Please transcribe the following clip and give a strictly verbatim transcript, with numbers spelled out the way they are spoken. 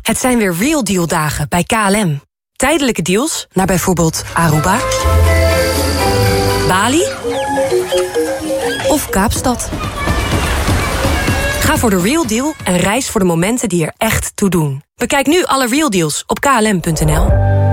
Het zijn weer Real Deal dagen bij K L M. Tijdelijke deals naar bijvoorbeeld Aruba, Bali of Kaapstad. Ga voor de Real Deal en reis voor de momenten die er echt toe doen. Bekijk nu alle Real Deals op k l m punt n l.